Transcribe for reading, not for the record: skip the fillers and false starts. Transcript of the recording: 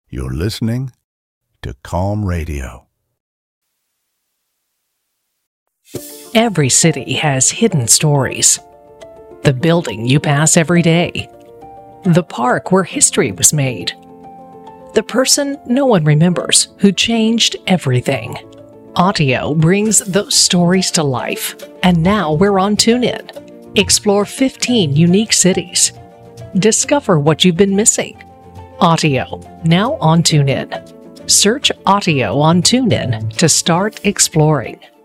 You're listening to Calm Radio. Every city has hidden stories. The building you pass every day. The park where history was made. The person no one remembers who changed everything. Audio brings those stories to life, and now we're on TuneIn. Explore 15 unique cities. Discover what you've been missing. Audio, now on TuneIn. Search Audio on TuneIn to start exploring.